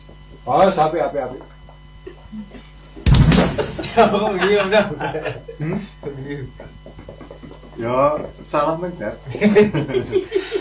Oh, sapi api. Jauh iya udah. Ya salah mencet.